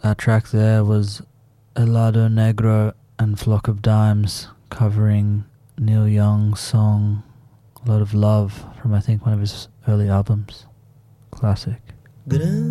That track there was Helado Negro and Flock of Dimes covering Neil Young's song A Lot of Love from, I think, one of his early albums. Classic.